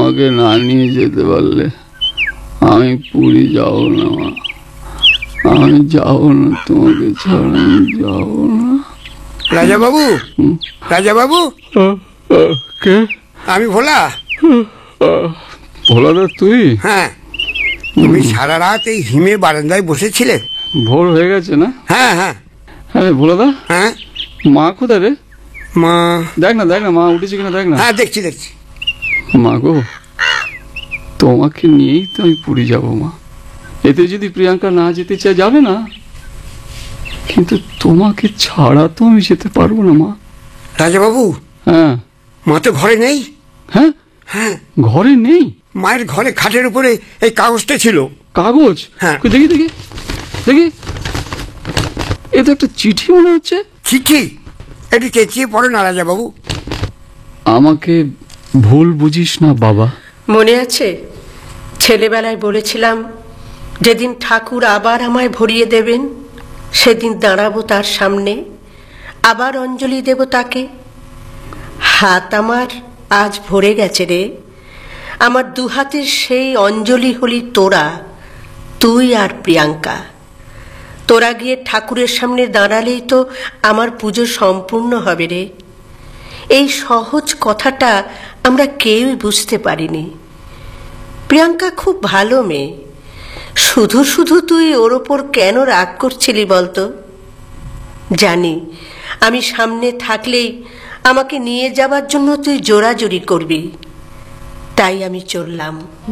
আমাকে না নিয়ে যেতে পারলে আমি পুরী যাব না মা, আমি যাব না, তোমাকে ছাড়া আমি যাব না। রাজা বাবু, রাজা বাবু, কে? আমি ভোলা। ভোলাদা তুই? হ্যাঁ, তুমি সারা রাত এই হিমে বারান্দায় বসেছিলে। ভোর হয়ে গেছে না? হ্যাঁ হ্যাঁ হ্যাঁ ভোলাদা। হ্যাঁ, মা কোথায় রে? মা, দেখ না দেখ না মা উঠেছে কিনা দেখ না। হ্যাঁ দেখছি দেখছি। মা গো, তোমাকে নিয়েই তো আমি পুরী যাব মা। এতে যদি প্রিয়াঙ্কা না যেতে চায় যাবে না, কিন্তু তোমাকে ছাড়া তো আমি যেতে পারবো না মা। রাজা বাবু, হ্যাঁ। মা তো ঘরে নেই। হ্যাঁ হ্যাঁ, ঘরে নেই? মায়ের ঘরে খাটের উপরে এই কাগজটা ছিল। কাগজ? হ্যাঁ। কই দেখি দেখি দেখি, এ তো একটা চিঠি মনে হচ্ছে। চিঠি? একটু চেঁচিয়ে পড়ে না রাজা বাবু। আমাকে ভুল বুঝিস না বাবা। মনে আছে ছেলেবেলায় বলেছিলাম যেদিন ঠাকুর আবার আমায় ভরিয়ে দেবেন সেদিন দাঁড়াবো তার সামনে, আবার অঞ্জলি দেব তাকে। হাত আমার আজ ভরে গেছে রে, আমার দুহাতের সেই অঞ্জলি হলি তোরা, তুই আর প্রিয়াঙ্কা। তোরা গিয়ে ঠাকুরের সামনে দাঁড়ালেই তো আমার পুজো সম্পূর্ণ হবে রে। এই সহজ কথাটা আমরা কেউই বুঝতে পারিনি। প্রিয়াঙ্কা খুব ভালো মেয়ে, শুধু শুধু তুই ওর ওপর কেন রাগ করছিলি বলতো? জানি আমি সামনে থাকলেই আমাকে নিয়ে যাবার জন্য তুই জোরাজুরি করবি, তাই আমি চললাম।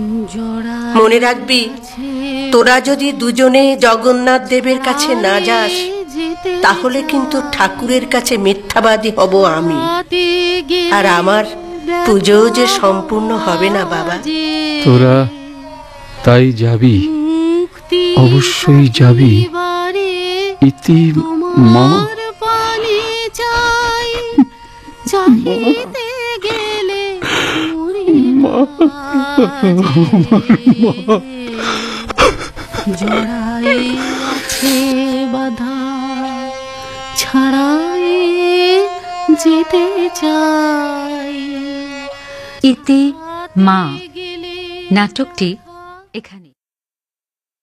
মনে রাখবি, তোরা যদি দুজনে জগন্নাথ দেবের কাছে না যাস তাহলে কিন্তু ঠাকুরের কাছে মিথ্যাবাদী হব আমি, আর আমার পুজো যে সম্পূর্ণ হবে না বাবা। তোরা তাই যাবি? অবশ্যই যাবি? ইতি মা। জড়ায়ে আছে বাধা, ছাড়ায়ে যেতে চাই। ইতি মা নাটকটি এখানে।